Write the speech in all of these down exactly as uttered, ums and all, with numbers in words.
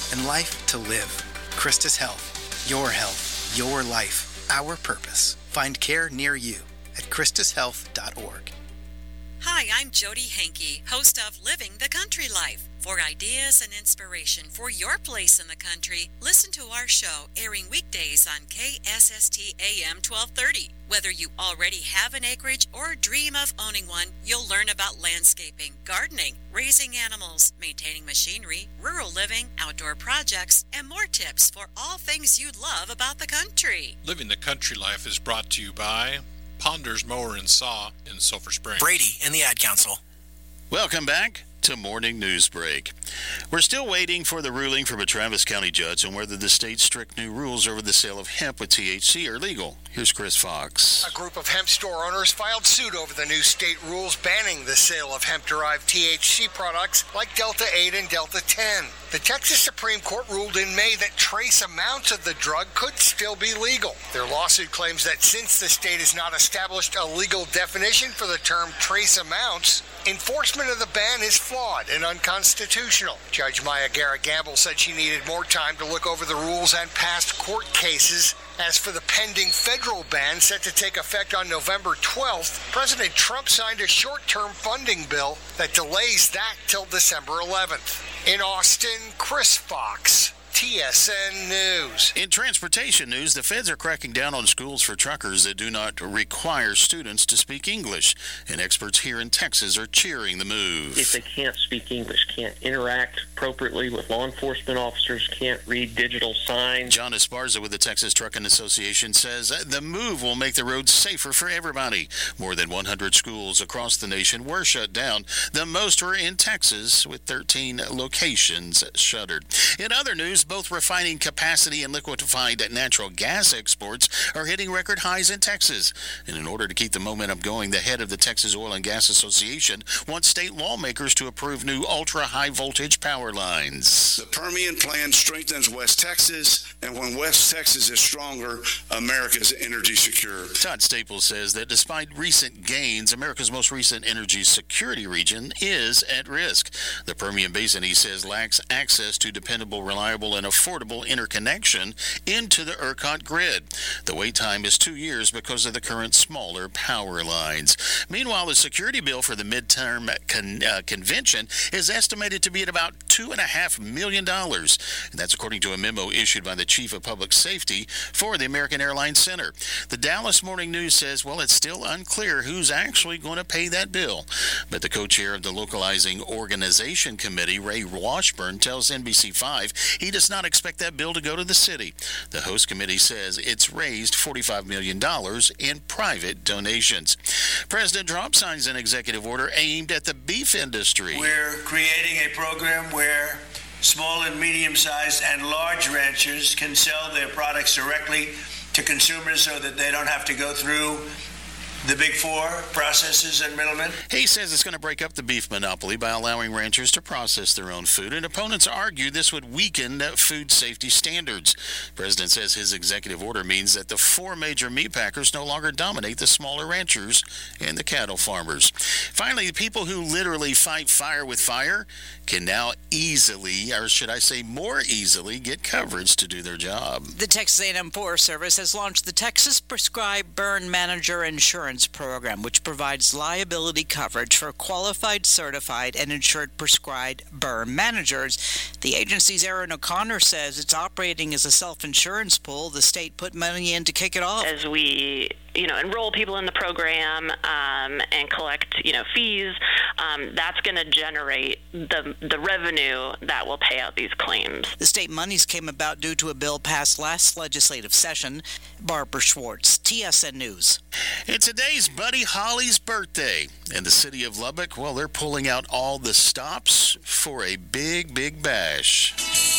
and life to live. Christus Health. Your health, your life, our purpose. Find care near you at christus health dot org. Hi, I'm Jody Henke, host of Living the Country Life. For ideas and inspiration for your place in the country, listen to our show airing weekdays on K S S T A M twelve thirty. Whether you already have an acreage or dream of owning one, you'll learn about landscaping, gardening, raising animals, maintaining machinery, rural living, outdoor projects, and more tips for all things you love about the country. Living the Country Life is brought to you by Ponders Mower and Saw in Sulphur Springs. Brady and the Ad Council. Welcome back to Morning News Break. We're still waiting for the ruling from a Travis County judge on whether the state's strict new rules over the sale of hemp with T H C are legal. Here's Chris Fox. A group of hemp store owners filed suit over the new state rules banning the sale of hemp-derived T H C products like Delta eight and Delta ten. The Texas Supreme Court ruled in May that trace amounts of the drug could still be legal. Their lawsuit claims that since the state has not established a legal definition for the term trace amounts, enforcement of the ban is flawed and unconstitutional. Judge Maya Garrett-Gamble said she needed more time to look over the rules and past court cases. As for the pending federal ban set to take effect on November twelfth, President Trump signed a short-term funding bill that delays that till December eleventh. In Austin, Chris Fox, T S N News. In transportation news, the feds are cracking down on schools for truckers that do not require students to speak English, and experts here in Texas are cheering the move. If they can't speak English, can't interact appropriately with law enforcement officers, can't read digital signs. John Esparza with the Texas Trucking Association says the move will make the roads safer for everybody. More than one hundred schools across the nation were shut down. The most were in Texas, with thirteen locations shuttered. In other news, both refining capacity and liquefied natural gas exports are hitting record highs in Texas. And in order to keep the momentum going, the head of the Texas Oil and Gas Association wants state lawmakers to approve new ultra-high voltage power lines. The Permian Plan strengthens West Texas, and when West Texas is stronger, America's energy secure. Todd Staples says that despite recent gains, America's most recent energy security region is at risk. The Permian Basin, he says, lacks access to dependable, reliable, and affordable interconnection into the ERCOT grid. The wait time is two years because of the current smaller power lines. Meanwhile, the security bill for the midterm con- uh, convention is estimated to be at about two point five million dollars. And that's according to a memo issued by the Chief of Public Safety for the American Airlines Center. The Dallas Morning News says, well, it's still unclear who's actually going to pay that bill. But the co-chair of the Localizing Organization Committee, Ray Washburn, tells N B C five he does not expect that bill to go to the city. The host committee says it's raised forty-five million dollars in private donations. President Trump signs an executive order aimed at the beef industry. We're creating a program where small and medium-sized and large ranchers can sell their products directly to consumers so that they don't have to go through the big four processors and middlemen. He says it's going to break up the beef monopoly by allowing ranchers to process their own food, and opponents argue this would weaken food safety standards. The president says his executive order means that the four major meat packers no longer dominate the smaller ranchers and the cattle farmers. Finally, the people who literally fight fire with fire can now easily, or should I say more easily, get coverage to do their job. The Texas A and M Forest Service has launched the Texas Prescribed Burn Manager Insurance Program, which provides liability coverage for qualified, certified, and insured prescribed burn managers. The agency's Aaron O'Connor says it's operating as a self-insurance pool. The state put money in to kick it off. As we, you know, enroll people in the program um, and collect, you know, fees, um, that's going to generate the the revenue that will pay out these claims. The state monies came about due to a bill passed last legislative session. Barbara Schwartz, T S N News. And today's Buddy Holly's birthday. In the city of Lubbock, well, they're pulling out all the stops for a big, big bash.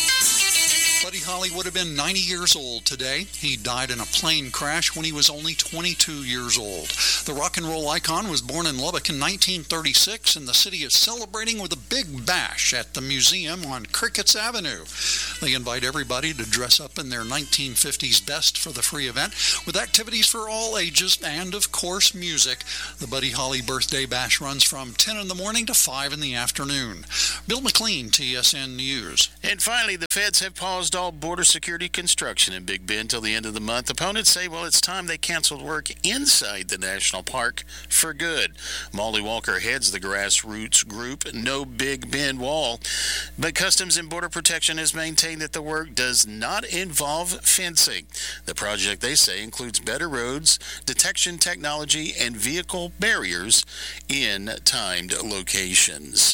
Buddy Holly would have been ninety years old today. He died in a plane crash when he was only twenty-two years old. The rock and roll icon was born in Lubbock in nineteen thirty-six, and the city is celebrating with a big bash at the museum on Crickets Avenue. They invite everybody to dress up in their nineteen fifties best for the free event, with activities for all ages and, of course, music. The Buddy Holly Birthday Bash runs from ten in the morning to five in the afternoon. Bill McLean, T S N News. And finally, the feds have paused all border security construction in Big Bend till the end of the month. Opponents say, well, it's time they canceled work inside the national park for good. Molly Walker heads the grassroots group No Big Bend Wall, but Customs and Border Protection has maintained that the work does not involve fencing. The project, they say, includes better roads, detection technology, and vehicle barriers in timed locations.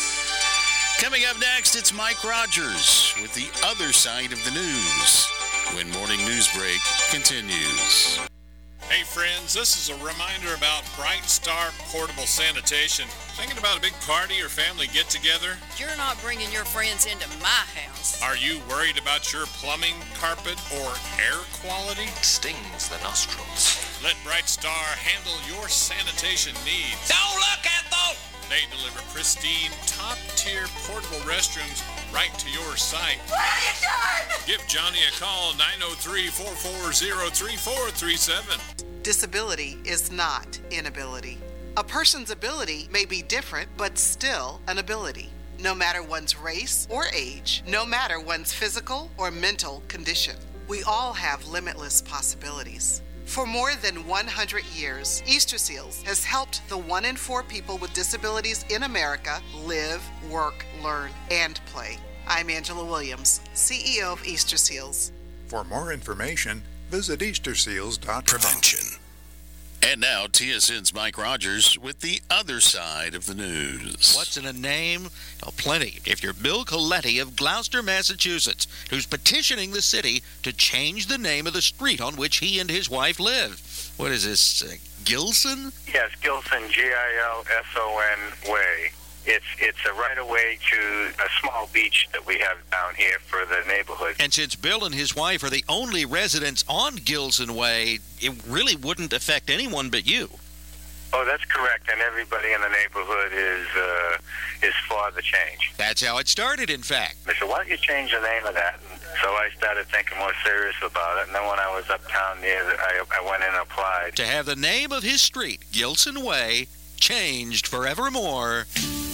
Coming up next, it's Mike Rogers with the other side of the news when Morning News Break continues. Hey friends, this is a reminder about Bright Star Portable Sanitation. Thinking about a big party or family get-together? You're not bringing your friends into my house. Are you worried about your plumbing, carpet, or air quality? Stings the nostrils. Let Bright Star handle your sanitation needs. Don't look at those! They deliver pristine, top-tier portable restrooms right to your site. What are you doing? Give Johnny a call, nine oh three, four four zero, three four three seven. Disability is not inability. A person's ability may be different, but still an ability. No matter one's race or age, no matter one's physical or mental condition. We all have limitless possibilities. For more than one hundred years, Easter Seals has helped the one in four people with disabilities in America live, work, learn, and play. I'm Angela Williams, C E O of Easter Seals. For more information, visit easter seals dot com. Prevention. And now, T S N's Mike Rogers with the other side of the news. What's in a name? Oh, plenty. If you're Bill Coletti of Gloucester, Massachusetts, who's petitioning the city to change the name of the street on which he and his wife live. What is this, uh, Gilson? Yes, Gilson, G I L S O N Way. It's it's a right-of-way to a small beach that we have down here for the neighborhood. And since Bill and his wife are the only residents on Gilson Way, it really wouldn't affect anyone but you. Oh, that's correct, and everybody in the neighborhood is uh, is for the change. That's how it started, in fact. They said, why don't you change the name of that? And so I started thinking more serious about it, and then when I was uptown near, the, I, I went in and applied. To have the name of his street, Gilson Way, changed forevermore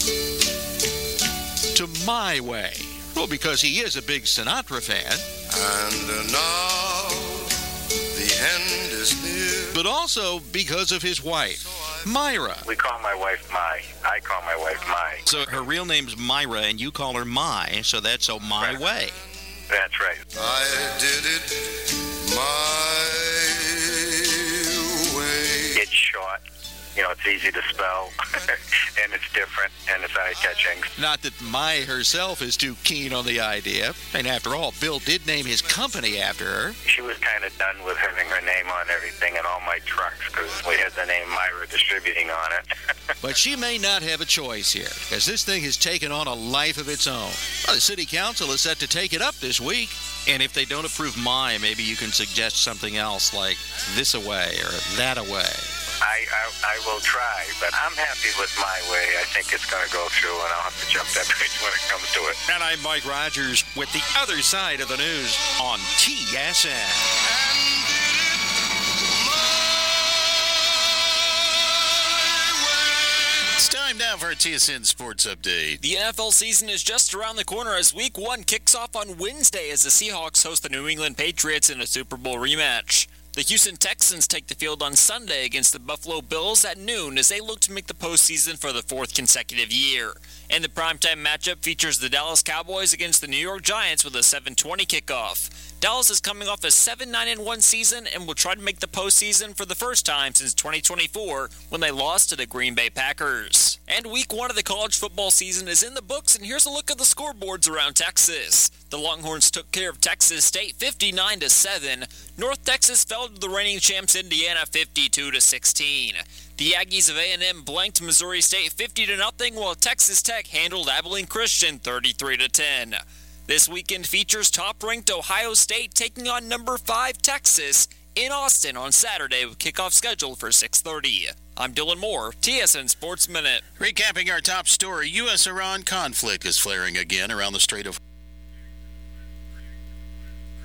to My Way. Well, because he is a big Sinatra fan. And now the end is near. But also because of his wife, Myra. We call my wife My. I call my wife My. So her real name's Myra, and you call her My, so that's so My right. Way. That's right. I did it my way. It's short. You know, it's easy to spell, and it's different, and it's eye-catching. Not that Mai herself is too keen on the idea. And after all, Bill did name his company after her. She was kind of done with having her name on everything in all my trucks because we had the name Myra Distributing on it. But she may not have a choice here, as this thing has taken on a life of its own. Well, the city council is set to take it up this week. And if they don't approve Mai, maybe you can suggest something else like this away or that away. I, I I will try, but I'm happy with My Way. I think it's going to go through, and I'll have to jump that bridge when it comes to it. And I'm Mike Rogers with the other side of the news on T S N. It's time now for a T S N Sports Update. The N F L season is just around the corner as Week one kicks off on Wednesday as the Seahawks host the New England Patriots in a Super Bowl rematch. The Houston Texans take the field on Sunday against the Buffalo Bills at noon as they look to make the postseason for the fourth consecutive year. And the primetime matchup features the Dallas Cowboys against the New York Giants with a seven twenty kickoff. Dallas is coming off a seven nine one season and will try to make the postseason for the first time since twenty twenty-four when they lost to the Green Bay Packers. And week one of the college football season is in the books, and here's a look at the scoreboards around Texas. The Longhorns took care of Texas State fifty-nine to seven. North Texas fell to the reigning champs Indiana fifty-two to sixteen. The Aggies of A and M blanked Missouri State fifty to nothing, while Texas Tech handled Abilene Christian thirty-three to ten. This weekend features top-ranked Ohio State taking on number five Texas in Austin on Saturday with kickoff scheduled for six thirty. I'm Dylan Moore, T S N Sports Minute. Recapping our top story, U S Iran conflict is flaring again around the Strait of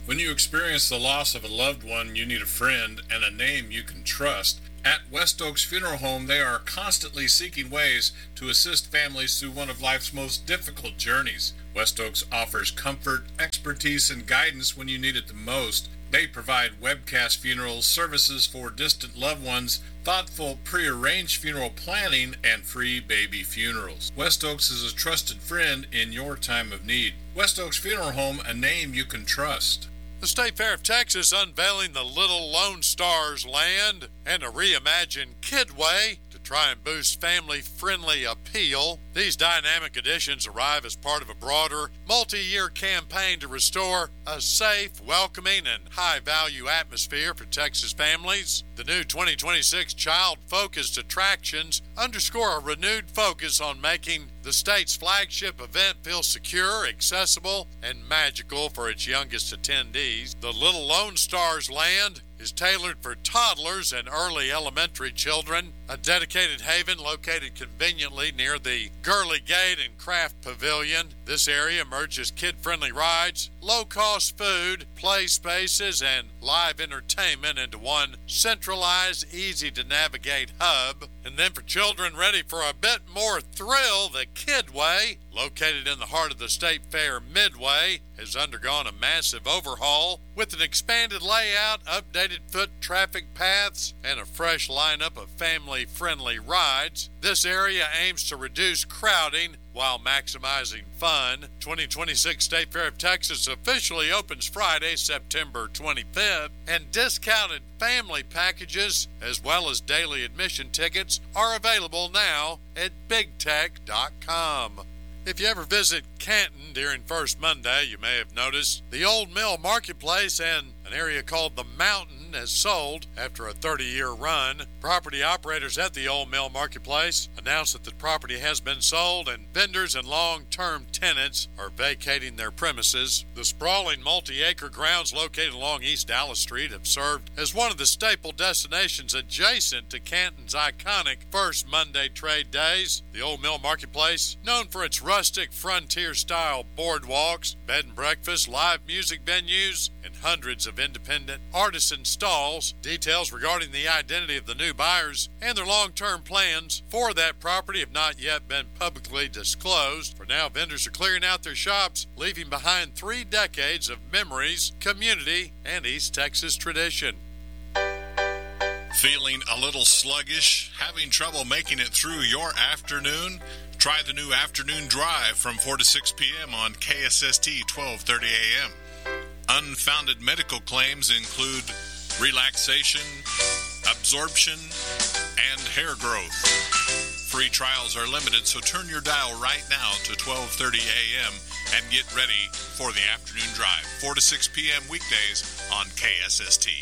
When you experience the loss of a loved one, you need a friend and a name you can trust. At West Oaks Funeral Home, they are constantly seeking ways to assist families through one of life's most difficult journeys. West Oaks offers comfort, expertise, and guidance when you need it the most. They provide webcast funerals, services for distant loved ones, thoughtful pre-arranged funeral planning, and free baby funerals. West Oaks is a trusted friend in your time of need. West Oaks Funeral Home, a name you can trust. The State Fair of Texas unveiling the Little Lone Stars land and a reimagined Kidway to try and boost family-friendly appeal. These dynamic additions arrive as part of a broader, multi-year campaign to restore a safe, welcoming, and high-value atmosphere for Texas families. The new twenty twenty-six child-focused attractions underscore a renewed focus on making the state's flagship event feel secure, accessible, and magical for its youngest attendees. The Little Lone Stars land is tailored for toddlers and early elementary children. A dedicated haven located conveniently near the Gurley Gate and Craft Pavilion. This area merges kid-friendly rides, low-cost food, play spaces, and live entertainment into one centralized, easy-to-navigate hub. And then for children ready for a bit more thrill, the Kidway, located in the heart of the State Fair Midway, has undergone a massive overhaul with an expanded layout, updated foot traffic paths, and a fresh lineup of family-friendly rides. This area aims to reduce crowding while maximizing fun. twenty twenty-six State Fair of Texas officially opens Friday, September twenty-fifth, and discounted family packages as well as daily admission tickets are available now at big tech dot com. If you ever visit Canton during First Monday, you may have noticed the Old Mill Marketplace and an area called the Mountain has sold after a thirty-year run. Property operators at the Old Mill Marketplace announced that the property has been sold and vendors and long-term tenants are vacating their premises. The sprawling multi-acre grounds located along East Dallas Street have served as one of the staple destinations adjacent to Canton's iconic First Monday trade days. The Old Mill Marketplace, known for its rustic frontier-style boardwalks, bed and breakfast, live music venues, and hundreds of independent artisan stalls. Details regarding the identity of the new buyers and their long-term plans for that property have not yet been publicly disclosed. For now, vendors are clearing out their shops, leaving behind three decades of memories, community, and East Texas tradition. Feeling a little sluggish? Having trouble making it through your afternoon? Try the new afternoon drive from four to six p.m. on K S S T twelve thirty a.m. Unfounded medical claims include relaxation, absorption, and hair growth. Free trials are limited, so turn your dial right now to twelve thirty a.m. and get ready for the afternoon drive, four to six p.m. weekdays on K S S T.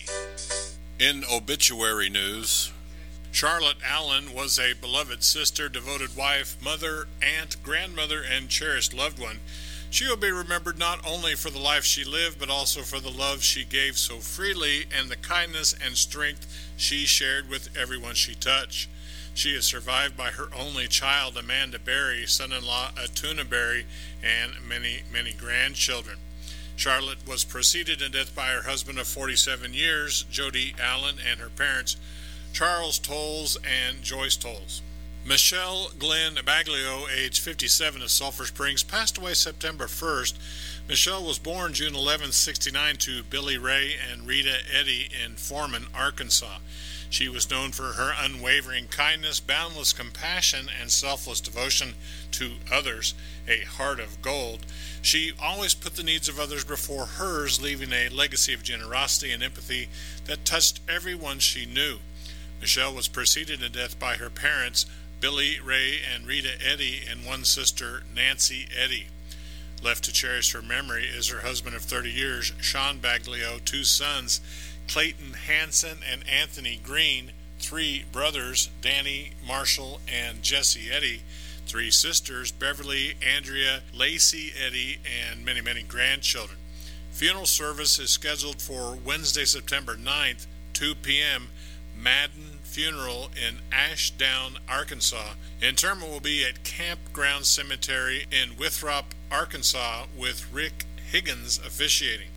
In obituary news, Charlotte Allen was a beloved sister, devoted wife, mother, aunt, grandmother, and cherished loved one. She will be remembered not only for the life she lived, but also for the love she gave so freely and the kindness and strength she shared with everyone she touched. She is survived by her only child, Amanda Berry, son-in-law Atuna Berry, and many, many grandchildren. Charlotte was preceded in death by her husband of forty-seven years, Jody Allen, and her parents, Charles Tolles and Joyce Tolles. Michelle Glenn Baglio, age fifty-seven, of Sulphur Springs, passed away September first. Michelle was born June eleventh, sixty-nine, to Billy Ray and Rita Eddy in Foreman, Arkansas. She was known for her unwavering kindness, boundless compassion, and selfless devotion to others, a heart of gold. She always put the needs of others before hers, leaving a legacy of generosity and empathy that touched everyone she knew. Michelle was preceded in death by her parents, Billy Ray and Rita Eddy, and one sister, Nancy Eddy. Left to cherish her memory is her husband of thirty years, Sean Baglio, two sons, Clayton Hansen and Anthony Green, three brothers, Danny, Marshall, and Jesse Eddy, three sisters, Beverly, Andrea, Lacey Eddy, and many, many grandchildren. Funeral service is scheduled for Wednesday, September ninth, two p.m., Madden Funeral in Ashdown, Arkansas. Interment will be at Campground Cemetery in Withrop, Arkansas, with Rick Higgins officiating.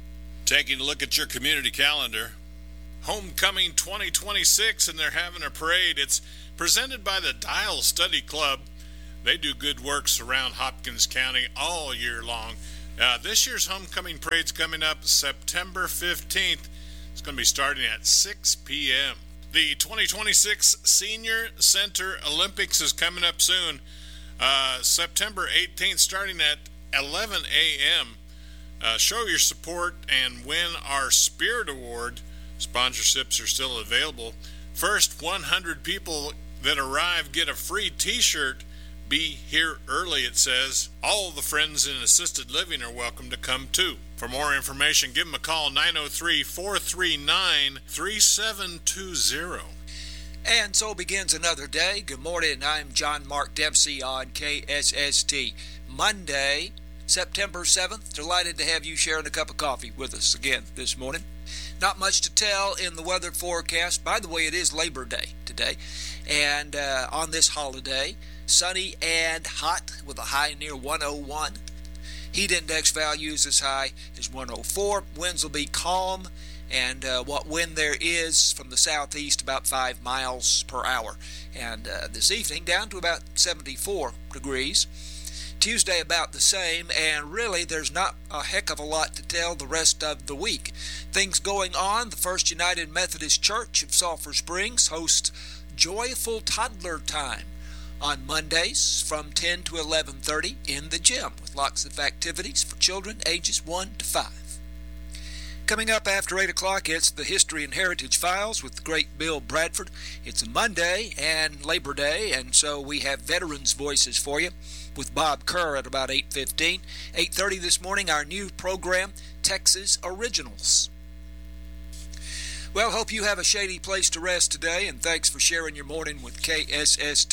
Taking a look at your community calendar, Homecoming twenty twenty-six, and they're having a parade. It's presented by the Dial Study Club. They do good works around Hopkins County all year long. Uh, this year's Homecoming Parade's coming up September fifteenth. It's going to be starting at six p.m. The twenty twenty-six Senior Center Olympics is coming up soon. Uh, September eighteenth, starting at eleven a.m. Uh, show your support and win our Spirit Award. Sponsorships are still available. First one hundred people that arrive get a free t-shirt. Be here early, it says. All the friends in assisted living are welcome to come too. For more information, give them a call, nine oh three, four three nine, three seven two zero. And so begins another day. Good morning, I'm John Mark Dempsey on K S S T. Monday, September seventh. Delighted to have you sharing a cup of coffee with us again this morning. Not much to tell in the weather forecast. By the way, it is Labor Day today. And uh, on this holiday, sunny and hot with a high near one oh one. Heat index values as high as one oh four. Winds will be calm, and uh, what wind there is from the southeast about five miles per hour. And uh, this evening down to about seventy-four degrees. Tuesday about the same, and really there's not a heck of a lot to tell the rest of the week. Things going on. The First United Methodist Church of Sulphur Springs hosts Joyful Toddler Time on Mondays from ten to eleven thirty in the gym with lots of activities for children ages one to five. Coming up after eight o'clock, it's the History and Heritage Files with the great Bill Bradford. It's a Monday and Labor Day, and so we have Veterans Voices for you with Bob Kerr at about eight fifteen. eight thirty this morning, our new program, Texas Originals. Well, hope you have a shady place to rest today, and thanks for sharing your morning with K S S T.